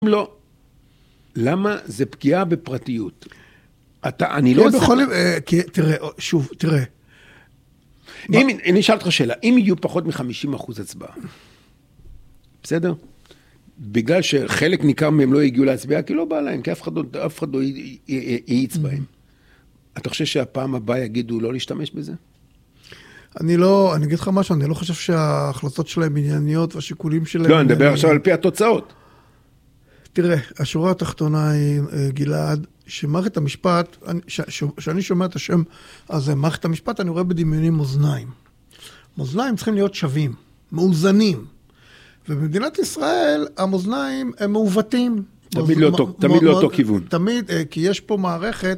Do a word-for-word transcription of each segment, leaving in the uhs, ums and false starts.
לא. למה? זה פגיעה בפרטיות. אתה, אני לא... יכולים, תראה, שוב, תראה. אם, אני אשאל אותך שאלה, אם יהיו פחות מ-חמישים אחוז הצבעה, בסדר? בגלל שחלק ניכר מהם לא הגיעו להצביע, כי לא בא להם, כי אף אחד לא, אף אחד לא יעיץ בהם. אתה חושב שהפעם הבאה יגידו לא להשתמש בזה? אני לא, אני אגיד לך משהו, אני לא חושב שההחלטות שלהם ענייניות והשיקולים שלהם... לא, אני מדבר עכשיו על פי התוצאות. תראה, השורה התחתונה היא, גלעד, שמערכת המשפט, שאני שומע את השם הזה, מערכת המשפט, אני רואה בדמיונים מאזניים. מאזניים צריכים להיות שווים, מאוזנים. ובמדינת ישראל, המאזניים הם מעוותים. תמיד לא אותו כיוון. תמיד, כי יש פה מערכת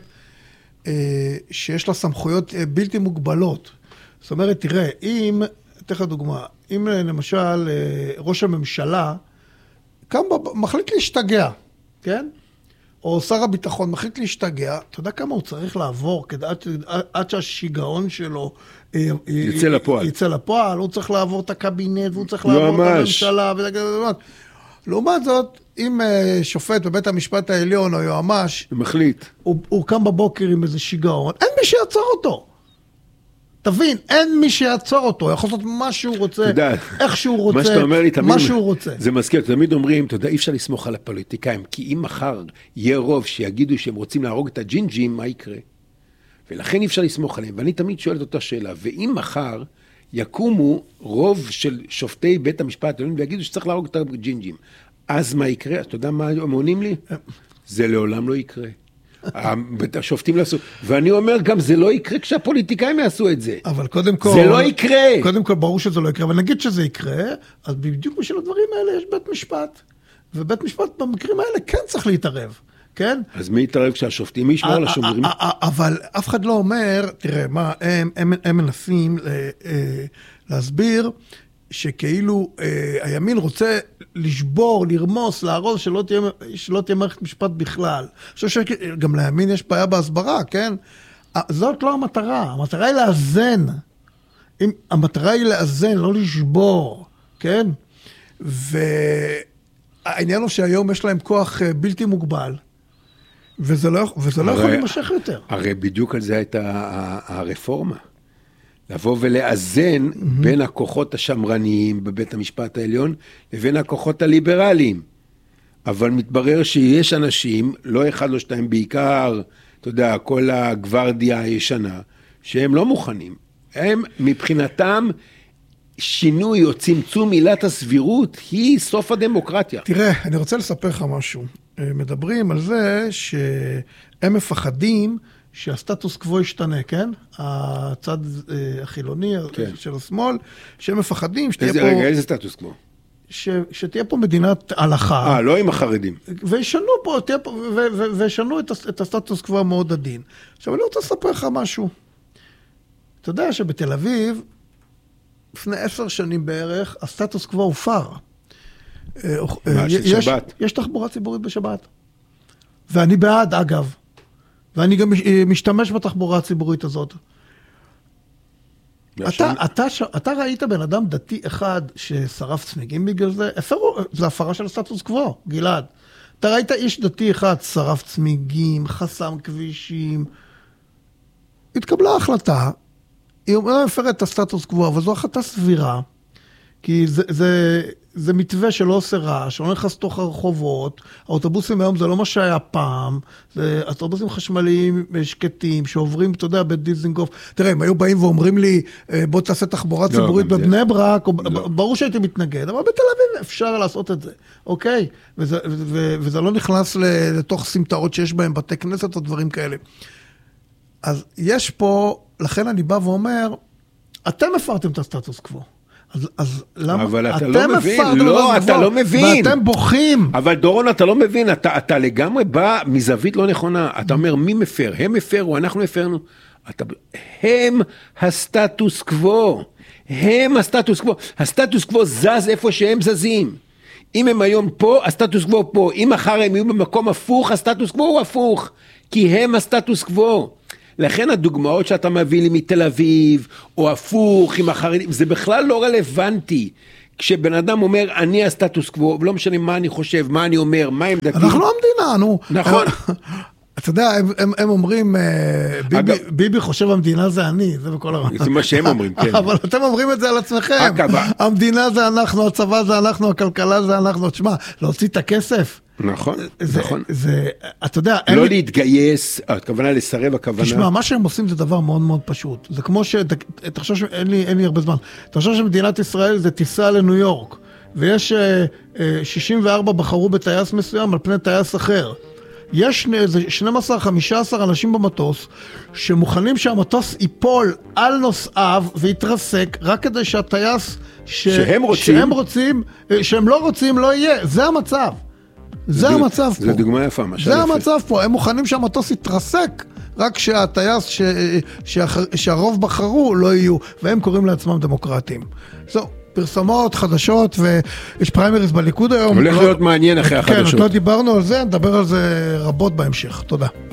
שיש לה סמכויות בלתי מוגבלות. זאת אומרת, תראה, אם, אתן לך דוגמה, אם למשל ראש הממשלה, קם, מחליט להשתגע, כן? או שר הביטחון מחליט להשתגע, אתה יודע כמה הוא צריך לעבור כדי, עד, עד שהשיגעון שלו יצא לפועל. יצא לפועל, הוא צריך לעבור את הקבינט, והוא צריך לעבור את הממשלה. לעומת זאת, אם שופט בבית המשפט העליון או יועמ"ש, מחליט. הוא, הוא קם בבוקר עם איזה שיגעון, אין מי שיעצור אותו. תבין, אין מי שיעצור אותו, יכול לעשות מה שהוא רוצה, איך שהוא רוצה, מה שאתה אומר לי, תמיד, מה שהוא רוצה. זה מזכיר, תמיד אומרים, אתה יודע, אי אפשר לסמוך על הפוליטיקאים, כי אם מחר יהיה רוב שיגידו שהם רוצים להרוג את הג'ינג'ים, מה יקרה? ולכן אי אפשר לסמוך עליהם, ואני תמיד שואל את אותה שאלה, ואם מחר יקומו רוב של שופטי בית המשפט, ויגידו שצריך להרוג את הג'ינג'ים, אז מה יקרה? אתה יודע מה הם עונים לי? זה לעולם לא יקרה. השופטים לעשות, ואני אומר גם זה לא יקרה כשהפוליטיקאים יעשו את זה. אבל קודם כל... זה לא יקרה. קודם כל ברור שזה לא יקרה, אבל נגיד שזה יקרה, אז בדיוק בשביל הדברים האלה יש בית משפט. ובית משפט במקרים האלה כן צריך להתערב, כן? אז מי יתערב כשהשופטים? מי ישמור על השומרים? אבל אף אחד לא אומר, תראה, מה, הם מנסים להסביר שכאילו אה, הימין רוצה לשבור, לרמוס, להרוס, שלא תהיה, שלא תהיה מערכת משפט בכלל. אני חושב שגם לימין יש בעיה בהסברה, כן? זאת לא המטרה, המטרה היא לאזן. אם, המטרה היא לאזן, לא לשבור, כן? והעניין הוא שהיום יש להם כוח בלתי מוגבל, וזה לא, וזה לא יכול להימשך יותר. הרי בדיוק על זה הייתה הרפורמה. לבוא ולאזן mm-hmm. בין הכוחות השמרניים בבית המשפט העליון לבין הכוחות הליברליים. אבל מתברר שיש אנשים, לא אחד לא שתיים, בעיקר, אתה יודע, כל הגוורדיה הישנה, שהם לא מוכנים. הם מבחינתם שינוי או צמצום עילת הסבירות היא סוף הדמוקרטיה. תראה, אני רוצה לספר לך משהו. מדברים על זה שהם מפחדים שהסטטוס קוו ישתנה, כן? הצד החילוני כן. של השמאל, שהם מפחדים שתהיה איזה פה... רגע, איזה סטטוס קוו? ש... שתהיה פה מדינת הלכה. אה, לא עם החרדים. וישנו פה, פה ו... ו... וישנו את, הס... את הסטטוס קוו המאוד עדין. עכשיו, אני רוצה לספר לך משהו. אתה יודע שבתל אביב, לפני עשר שנים בערך, הסטטוס קוו הופר. מה, של יש, שבת? יש תחבורה ציבורית בשבת. ואני בעד, אגב. ואני גם משתמש בתחבורה הציבורית הזאת. אתה, אתה, אתה ראית בן אדם דתי אחד ששרף צמיגים בגלל זה? הפרו, זה הפרה של הסטטוס קוו, גלעד. אתה ראית איש דתי אחד שרף צמיגים, חסם כבישים. התקבלה החלטה, היא אומרת הפרת את הסטטוס קוו, אבל זו החלטה סבירה, כי זה, זה, זה מתווה שלא עושה רעש, שלא נכנס תוך הרחובות, האוטובוסים היום זה לא מה שהיה פעם, זה אוטובוסים חשמליים שקטים, שעוברים, אתה יודע, בדיזנגוף, תראה, הם היו באים ואומרים לי, בוא תעשה תחבורה ציבורית לא, בבני ברק, או, לא. ברור שהייתי מתנגד, אבל בתל אביב אפשר לעשות את זה, אוקיי? וזה, ו, וזה לא נכנס לתוך סמטאות שיש בהם בתי כנסת או דברים כאלה. אז יש פה, לכן אני בא ואומר, אתם הפרתם את הסטטוס קוו. אז, אז למה? אבל אתה לא מבין, לא, אתה לא מבין. ואתם בוכים. אבל דורון, אתה לא מבין, אתה, אתה לגמרי בא מזווית לא נכונה. אתה אומר, מי מפר? הם מפרו, אנחנו מפרנו. אתה, הם הסטטוס קוו. הם הסטטוס קוו. הסטטוס קוו זז איפה שהם זזים. אם הם היום פה, הסטטוס קוו פה. אם מחר הם יהיו במקום הפוך, הסטטוס קוו הוא הפוך. כי הם הסטטוס קוו. לכן הדוגמאות שאתה מביא לי מתל אביב, או הפוך עם החרדים, זה בכלל לא רלוונטי. כשבן אדם אומר, אני הסטטוס קוו, ולא משנה מה אני חושב, מה אני אומר, מה עמדתי. אנחנו לא המדינה, נו. נכון. אתה יודע, הם, הם, הם אומרים, ביבי, אגב, ביבי חושב המדינה זה אני, זה בכל הרעיון. זה מה שהם אומרים, כן. אבל אתם אומרים את זה על עצמכם. אגב, המדינה זה אנחנו, הצבא זה אנחנו, הכלכלה זה אנחנו. תשמע, להוציא את הכסף. נכון, זה, נכון. זה, אתה יודע... לא להתגייס, הכוונה לסרב, הכוונה... תשמע, מה שהם עושים זה דבר מאוד מאוד פשוט. זה כמו ש... תחשוב שאין לי, אין לי הרבה זמן. תחשוב שמדינת ישראל זה טיסה לניו יורק, ויש שישים וארבע בחרו בטייס מסוים על פני טייס אחר. יש שנים עשר חמישה עשר אנשים במטוס שמוכנים שהמטוס ייפול על נוסעיו ויתרסק רק כדי שהטייס ש... שהם רוצים, שהם רוצים, שהם לא רוצים לא יהיה. זה המצב. זה המצב פה. זה דוגמה יפה, מה זה המצב פה. הם מוכנים שהמטוס יתרסק רק שהטייס ש... שהרוב בחרו לא יהיו, והם קוראים לעצמם דמוקרטים. זהו. פרסמות, חדשות, ויש פריימריז בליכוד היום. הולך להיות מעניין אחרי החדשות. כן, לא דיברנו על זה, נדבר על זה רבות בהמשך. תודה.